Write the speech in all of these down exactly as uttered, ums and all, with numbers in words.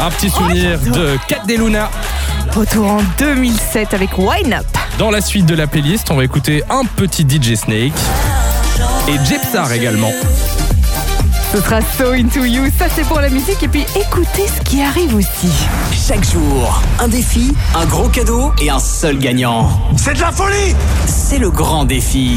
Un petit souvenir oh, de Cat de Luna. Retour en deux mille sept avec Wine Up. Dans la suite de la playlist, on va écouter un petit D J Snake et Jepsar également. Ce sera So Into You, ça c'est pour la musique. Et puis écoutez ce qui arrive aussi. Chaque jour, un défi, un gros cadeau et un seul gagnant. C'est de la folie! C'est le grand défi.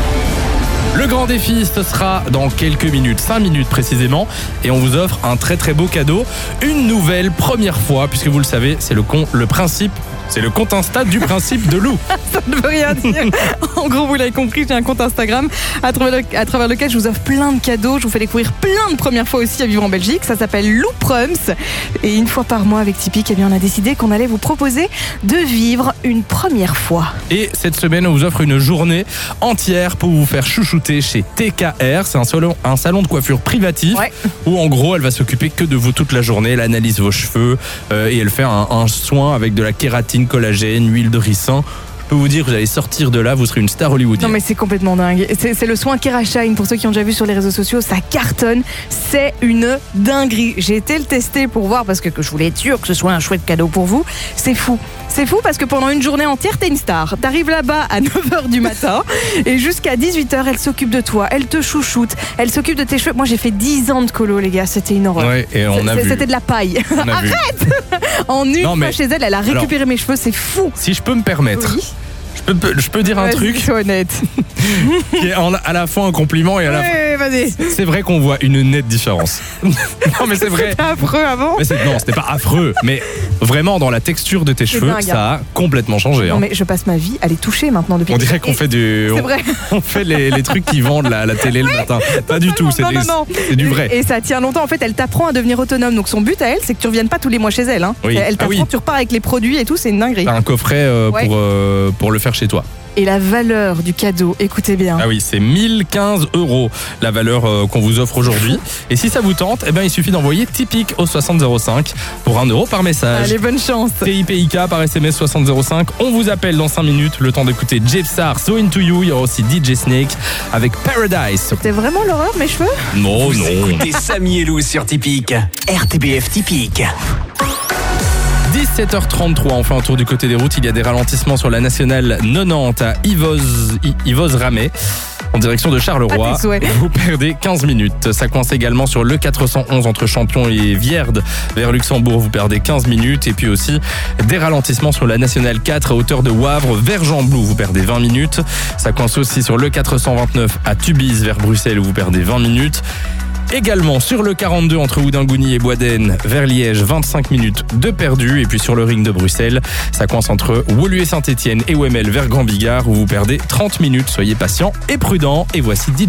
Le grand défi, ce sera dans quelques minutes, cinq minutes précisément, et on vous offre un très très beau cadeau, une nouvelle première fois, puisque vous le savez, c'est le, con, le principe, c'est le compte Insta du principe de Lou. Ça ne veut rien dire. En gros, vous l'avez compris, j'ai un compte Instagram à travers, le, à travers lequel je vous offre plein de cadeaux, je vous fais découvrir plein de premières fois aussi à vivre en Belgique. Ça s'appelle Lou Prums, et une fois par mois avec Tipeee, eh bien, on a décidé qu'on allait vous proposer de vivre une première fois. Et cette semaine, on vous offre une journée entière pour vous faire chouchouter chez T K R. C'est un salon, un salon de coiffure privatif, ouais, où en gros, elle va s'occuper que de vous toute la journée. Elle analyse vos cheveux euh, et elle fait un, un soin avec de la kératine, collagène, huile de ricin. Je peux vous dire que vous allez sortir de là, vous serez une star hollywoodienne. Non mais c'est complètement dingue. C'est, c'est le soin Kerashine, pour ceux qui ont déjà vu sur les réseaux sociaux, ça cartonne. C'est une dinguerie. J'ai été le tester pour voir parce que, que je voulais être sûre que ce soit un chouette cadeau pour vous. C'est fou. C'est fou parce que pendant une journée entière, t'es une star. T'arrives là-bas à neuf heures du matin et jusqu'à dix-huit heures, elle s'occupe de toi, elle te chouchoute, elle s'occupe de tes cheveux. Moi j'ai fait dix ans de colo les gars, c'était une horreur. Ouais, et on a vu. C'était de la paille. Arrête. En une non, fois chez elle, elle a récupéré alors, mes cheveux, c'est fou. Si je peux me permettre. Oui. Je peux, je peux dire un ouais, truc c'est honnête. qui est à la fois un compliment et à la ouais, fois... vas-y. C'est vrai qu'on voit une nette différence. Non mais c'est vrai. C'était affreux avant. Mais c'est, non, c'était pas affreux. Mais vraiment dans la texture de tes c'est cheveux, dingue, ça a complètement changé. Non hein. mais je passe ma vie à les toucher maintenant depuis. On dirait qu'on et fait du... C'est on, vrai. On fait les, les trucs qui vendent la, la télé le matin. Pas du tout, c'est, non, des, non, non. c'est du vrai. Et ça tient longtemps. En fait, elle t'apprend à devenir autonome. Donc son but à elle, c'est que tu reviennes pas tous les mois chez elle. Hein. Oui. Elle t'apprend, ah, oui. Tu repars avec les produits et tout, c'est une dinguerie. T'as un coffret euh, ouais. pour, euh, pour le faire chez toi. Et la valeur du cadeau, écoutez bien. Ah oui, c'est mille quinze euros la valeur euh, qu'on vous offre aujourd'hui. Et si ça vous tente, eh ben, il suffit d'envoyer Tipeee au soixante zéro cinq pour un euro par message. Allez, bonne chance. T I P I K par S M S soixante zéro cinq. On vous appelle dans cinq minutes. Le temps d'écouter Jepsar, So Into You. Il y aura aussi D J Snake avec Paradise. C'était vraiment l'horreur, mes cheveux? Non, vous non. Écoutez Samy et Lou sur Tipeee. R T B F Tipeee. dix-sept heures trente-trois, on fait un tour du côté des routes. Il y a des ralentissements sur la nationale quatre-vingt-dix à Yvoz, Yvoz-Ramey en direction de Charleroi. Vous perdez quinze minutes. Ça coince également sur le quatre cent onze entre Champion et Vierde vers Luxembourg. Vous perdez quinze minutes. Et puis aussi des ralentissements sur la nationale quatre à hauteur de Wavre vers Gembloux. Vous perdez vingt minutes. Ça coince aussi sur le quatre cent vingt-neuf à Tubize vers Bruxelles où vous perdez vingt minutes. Également sur le quarante-deux entre Houdingouni et Boisden vers Liège, vingt-cinq minutes de perdu. Et puis sur le ring de Bruxelles, ça coince entre Woluwe Saint-Etienne et O M L vers Grand Bigard où vous perdez trente minutes. Soyez patients et prudents. Et voici D J